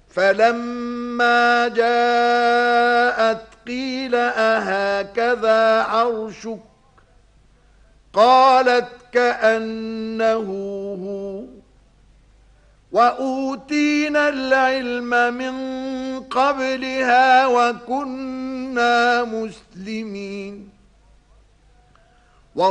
فلما جاءت قيل أهكذا عرشك قالت كأنه هو وأوتينا العلم من قبلها وكنا مسلمين